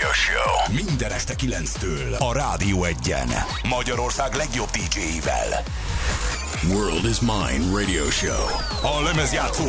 Radio Show. Minden este 9-től a Rádió Egyen. Magyarország legjobb DJ-ivel. World is Mine Radio Show. A lemezjátszó